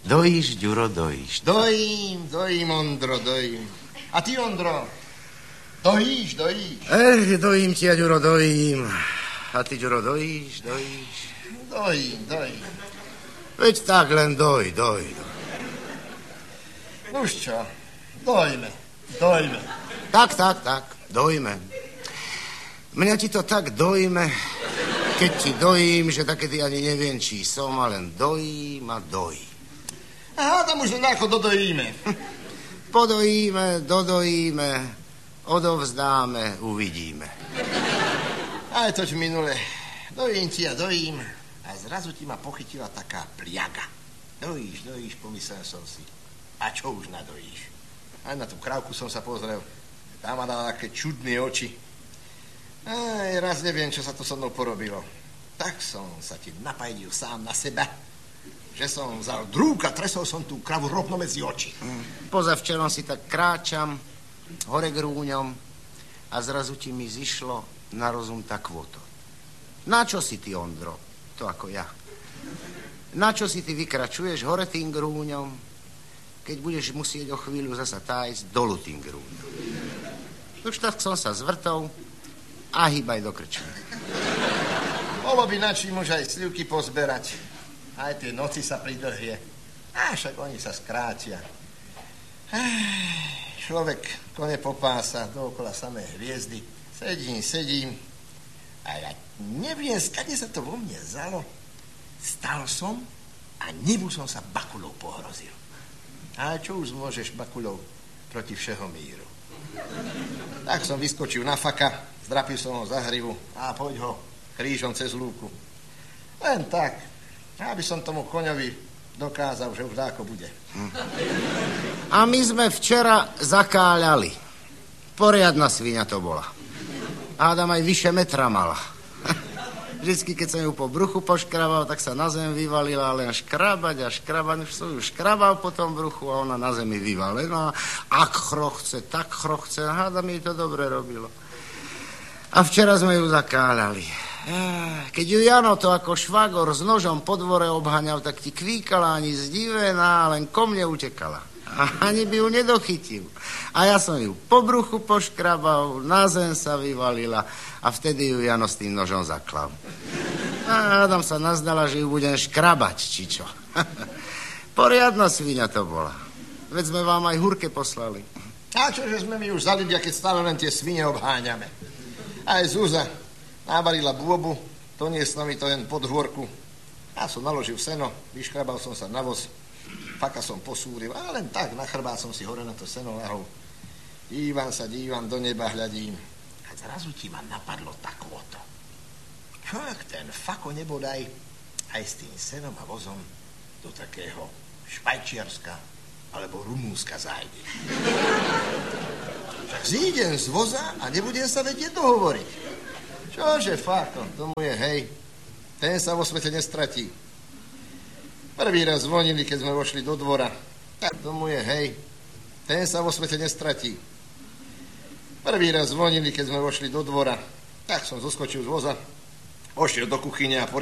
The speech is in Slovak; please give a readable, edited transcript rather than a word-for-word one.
Dojíš, Ďuro, dojíš. Dojím, Ondro, dojím. A ty, Ondro, dojíš? Dojím ti, Ďuro, dojím. A ty, Ďuro, dojíš? Dojím. Veď tak len doj. Už čo, dojme. Tak, dojme. Mňa ti to tak dojme, keď ti dojím, že takedy ani neviem, či som, a len dojím a dojím. Aha, tam už nejako dodojíme. Podojíme, dodojíme, odovzdáme, uvidíme. Aj toť minule. Dojím ti a dojím a zrazu ti ma pochytila taká pliaga. Dojíš, pomyslel som si. A čo už nadojíš? Aj na tú krávku som sa pozrel. Tá ma dala také čudné oči. Aj, raz neviem, čo sa to so mnou porobilo. Tak som sa ti napajdil sám na seba, že som vzal drúk a tresol som tú kravu rovno medzi oči. Pozavčerom si tak kráčam hore k rúňom a zrazu ti mi zišlo na rozum tak voto. Na čo si ty, Ondro? To ako ja. Na čo si ty vykračuješ hore tým grúňom, keď budeš musieť o chvíľu zasa tájsť dolu tým grúňom? Už tak som sa zvrtol a hýbaj do krčmy. Bolo by načím už aj slivky pozberať. Aj tie noci sa pridlhie. A však oni sa skrátia. Človek kone popása, dookola samé hviezdy. Sedím. A ja neviem, skade sa to vo mne vzalo. Stal som a nebu som sa bakulou pohrozil. A čo už môžeš bakulou proti všeho míru? Tak som vyskočil na faka, zdrapil som ho za hrivu a poď ho krížom cez lúku. Len tak, aby som tomu koňovi dokázal, že už dáko bude. A my sme včera zakáľali. Poriadna sviňa to bola. Hádam aj vyše metra mala. Vždycky, keď som ju po bruchu poškrabal, tak sa na zem vyvalila, len škrabať. Už som ju škrabal po tom bruchu a ona na zemi vyvalená. Ak chrochce, tak chrochce. Hádam, jej to dobre robilo. A včera sme ju zakáľali. Keď ju Jano to ako švagor s nožom po dvore obháňal, tak ti kvíkala ani zdivená, len ko mne utekala. A ani by ju nedochytil. A ja som ju po bruchu poškrabal, na zem sa vyvalila a vtedy ju Jano s tým nožom zaklal. A Adam sa nazdala, že ju budem škrabať, či čo. Poriadna sviňa to bola. Veď sme vám aj hurke poslali. A čože sme my už za ľudia, keď stále len tie svine obháňame. Aj Zúza navarila bôbu, to nie s nami to jen pod dvorku. Ja som naložil seno, vyškrabal som sa na voz, faka som posúril, a len tak na chrbát som si hore na to seno lahol. Dívam, do neba hľadím. A zrazu ti ma napadlo takvoto. Čo ak ten fako nebodaj aj s tým senom a vozom do takého Švajčiarska alebo Rumúnska zájde. Však zídem z voza a nebudem sa vedieť dohovoriť. Čože fako, tomu je hej. Ten sa vo svete nestratí. Prvý raz zvonili, keď sme vošli do dvora. Tak tomu je hej. Ten sa vo svete nestratí. Prvý raz zvonili, keď sme vošli do dvora. Tak som zoskočil z voza, ošiel do kuchyne a